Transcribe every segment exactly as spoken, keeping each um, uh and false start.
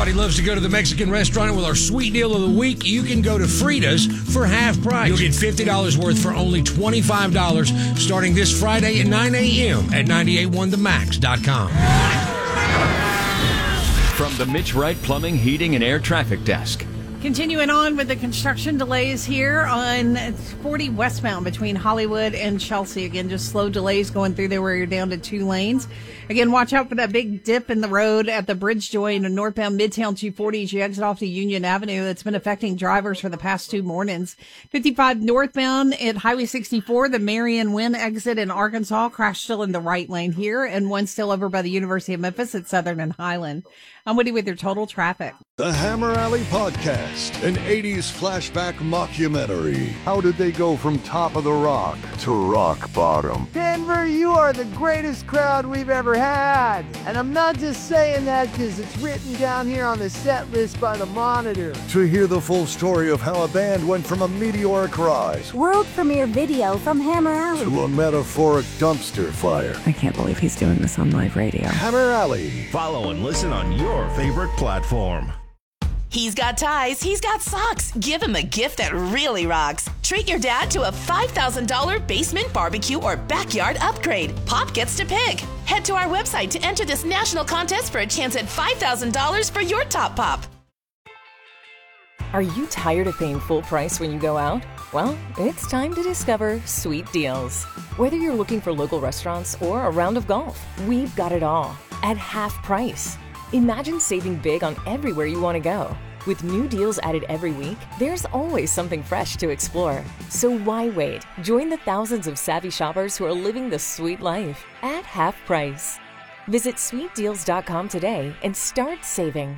Everybody loves to go to the Mexican restaurant, and with our sweet deal of the week, you can go to Frida's for half price. You'll get fifty dollars worth for only twenty-five dollars starting this Friday at nine a.m. at nine eight one the max dot com. From the Mitch Wright Plumbing, Heating, and Air Traffic Desk. Continuing on with the construction delays here on forty westbound between Hollywood and Chelsea. Again, just slow delays going through there where you're down to two lanes. Again, watch out for that big dip in the road at the bridge joint in northbound Midtown two forty as you exit off to Union Avenue. That's been affecting drivers for the past two mornings. fifty-five northbound at Highway sixty-four, the Marion Wynn exit in Arkansas. Crash still in the right lane here, and one still over by the University of Memphis at Southern and Highland. I'm Woody with your total traffic. The Hammer Alley Podcast, an eighties flashback mockumentary. How did they go from top of the rock to rock bottom? Denver, you are the greatest crowd we've ever had. And I'm not just saying that because it's written down here on the set list by the Monitor. To hear the full story of how a band went from a meteoric rise, world premiere video from Hammer Alley, to a metaphoric dumpster fire. I can't believe he's doing this on live radio. Hammer Alley. Follow and listen on your favorite platform. He's got ties, he's got socks. Give him a gift that really rocks. Treat your dad to a five thousand dollars basement barbecue or backyard upgrade. Pop gets to pick. Head to our website to enter this national contest for a chance at five thousand dollars for your top pop. Are you tired of paying full price when you go out? Well, it's time to discover Sweet Deals. Whether you're looking for local restaurants or a round of golf, we've got it all at half price. Imagine saving big on everywhere you want to go. With new deals added every week, there's always something fresh to explore. So why wait? Join the thousands of savvy shoppers who are living the sweet life at half price. Visit sweet deals dot com today and start saving.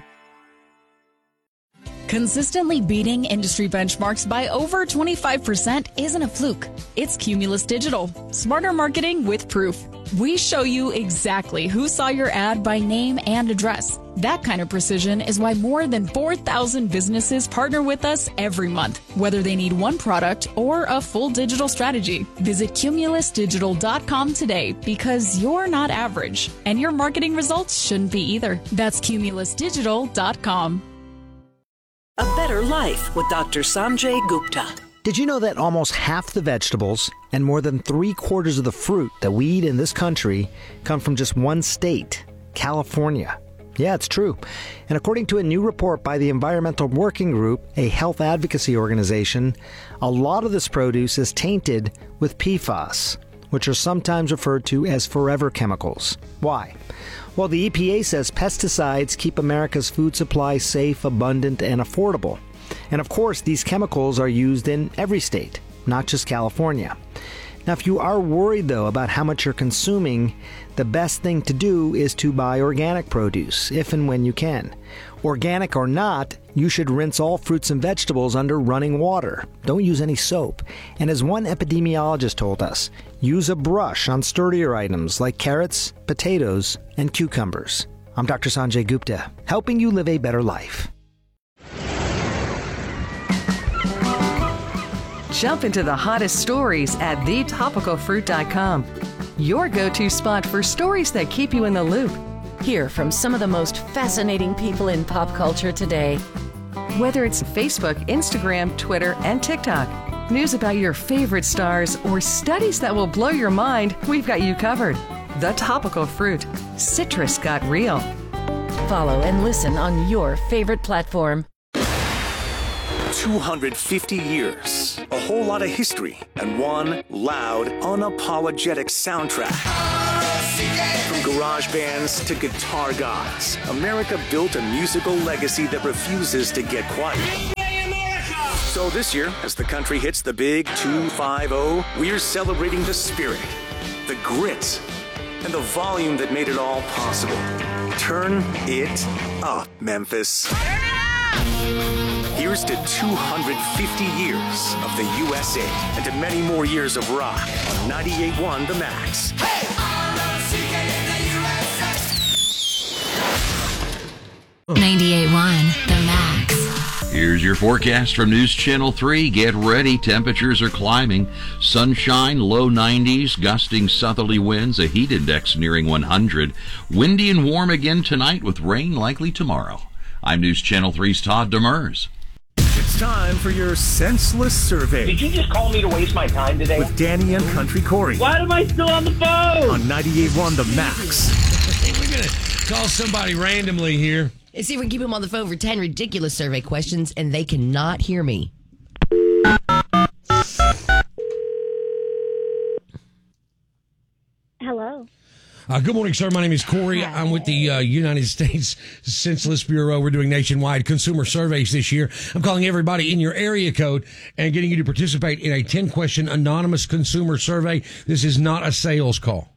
Consistently beating industry benchmarks by over twenty-five percent isn't a fluke. It's Cumulus Digital. Smarter marketing with proof. We show you exactly who saw your ad by name and address. That kind of precision is why more than four thousand businesses partner with us every month, whether they need one product or a full digital strategy. Visit cumulus digital dot com today because you're not average, and your marketing results shouldn't be either. That's cumulus digital dot com. A better life with Doctor Sanjay Gupta. Did you know that almost half the vegetables and more than three quarters of the fruit that we eat in this country come from just one state, California? Yeah, it's true. And according to a new report by the Environmental Working Group, a health advocacy organization, a lot of this produce is tainted with P FAS, which are sometimes referred to as forever chemicals. Why? Well, the E P A says pesticides keep America's food supply safe, abundant, and affordable. And of course, these chemicals are used in every state, not just California. Now, if you are worried, though, about how much you're consuming, the best thing to do is to buy organic produce, if and when you can. Organic or not, you should rinse all fruits and vegetables under running water. Don't use any soap. And as one epidemiologist told us, use a brush on sturdier items like carrots, potatoes, and cucumbers. I'm Doctor Sanjay Gupta, helping you live a better life. Jump into the hottest stories at the topical fruit dot com. Your go-to spot for stories that keep you in the loop. Hear from some of the most fascinating people in pop culture today. Whether it's Facebook, Instagram, Twitter, and TikTok, news about your favorite stars, or studies that will blow your mind, we've got you covered. The Topical Fruit. Citrus got real. Follow and listen on your favorite platform. two hundred fifty years, a whole lot of history, and one loud, unapologetic soundtrack. From garage bands to guitar gods, America built a musical legacy that refuses to get quiet. So this year, as the country hits the big two five oh, we're celebrating the spirit, the grit, and the volume that made it all possible. Turn it up, Memphis. Here's to two hundred fifty years of the U S A and to many more years of rock on ninety-eight point one The Max. Hey! ninety-eight point one The Max. Here's your forecast from News Channel three. Get ready. Temperatures are climbing. Sunshine, low nineties, gusting southerly winds, a heat index nearing one hundred. Windy and warm again tonight with rain likely tomorrow. I'm News Channel three's Todd Demers. It's time for your senseless survey. Did you just call me to waste my time today? With Danny and Country Corey. Why am I still on the phone? On ninety-eight point one The Max. We're going to call somebody randomly here. Let's see if we can keep them on the phone for ten ridiculous survey questions, and they cannot hear me. Hello. Uh, good morning, sir. My name is Corey. Hi. I'm with the uh, United States Census Bureau. We're doing nationwide consumer surveys this year. I'm calling everybody in your area code and getting you to participate in a ten-question anonymous consumer survey. This is not a sales call.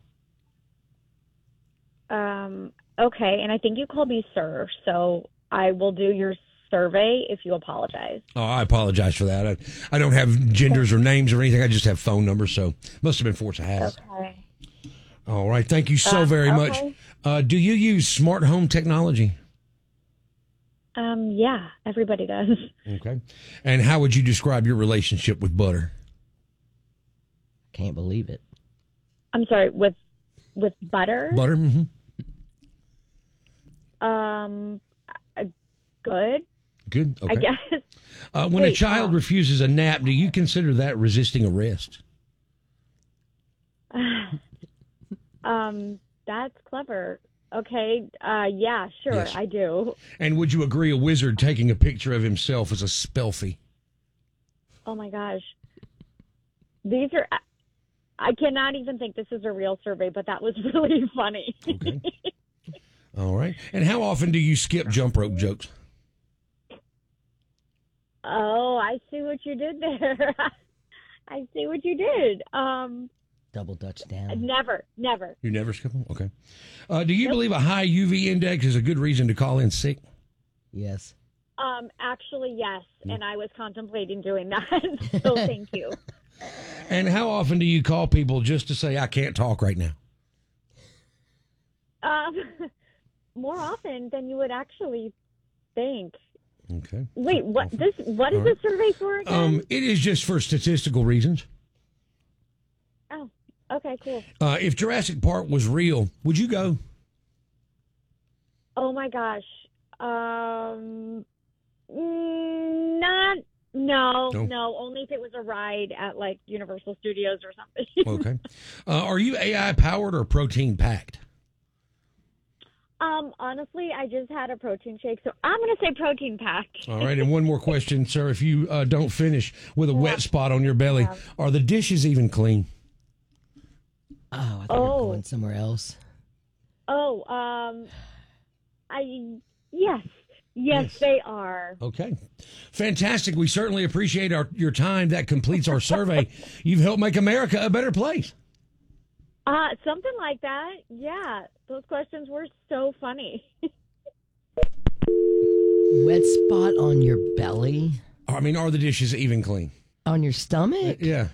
Um. Okay, and I think you called me sir, so I will do your survey if you apologize. Oh, I apologize for that. I, I don't have genders or names or anything. I just have phone numbers, so must have been forced to have. Okay. All right. Thank you so uh, very okay. much. Uh, do you use smart home technology? Um. Yeah, everybody does. Okay. And how would you describe your relationship with butter? Can't believe it. I'm sorry, with with butter? Butter, mm-hmm. Um, good. Good. Okay. I guess. Uh, when Wait, a child uh, refuses a nap, do you consider that resisting arrest? um, that's clever. Okay. Uh, yeah, sure, yes. I do. And would you agree a wizard taking a picture of himself is a spelfie? Oh my gosh. These are. I cannot even think this is a real survey, but that was really funny. Okay. All right. And how often do you skip jump rope jokes? Oh, I see what you did there. I see what you did. Um, Double Dutch down. Never, never. You never skip them? Okay. Uh, do you nope. believe a high U V index is a good reason to call in sick? Yes. Um, actually, yes. Mm. And I was contemplating doing that. So thank you. And how often do you call people just to say, I can't talk right now? Um... More often than you would actually think. Okay. Wait, what? This what is right. this survey for again? Um, it is just for statistical reasons. Oh, okay, cool. Uh, if Jurassic Park was real, would you go? Oh my gosh, um, not no, no, no. Only if it was a ride at like Universal Studios or something. Okay. Uh, are you A I powered or protein packed? Um, honestly, I just had a protein shake, so I'm going to say protein packed. All right, and one more question, sir. If you uh, don't finish with a yeah. wet spot on your belly, yeah. are the dishes even clean? Oh, I thought oh. you were going somewhere else. Oh, um, I, yes. Yes, yes, they are. Okay. Fantastic. We certainly appreciate our, your time. That completes our survey. You've helped make America a better place. Uh, something like that. Yeah. Those questions were so funny. Wet spot on your belly? I mean, are the dishes even clean? On your stomach? Uh, yeah.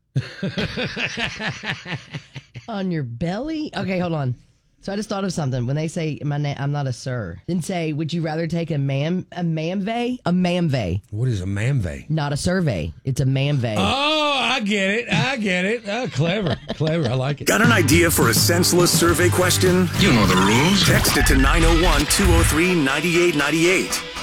On your belly? Okay, hold on. So I just thought of something. When they say my name, I'm not a sir. Then say, would you rather take a mam a mamvey? A mamvey. What is a mamvey? Not a survey. It's a mamvey. Oh, I get it. I get it. Oh, clever. Clever. I like it. Got an idea for a senseless survey question? You know the rules. Text it to nine oh one, two oh three, nine eight nine eight.